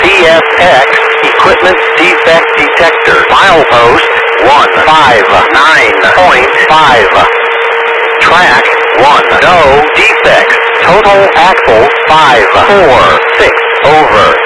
TFX, Equipment Defect Detector. Milepost 159.5. Track 1, no defects. Total axle 546. Over.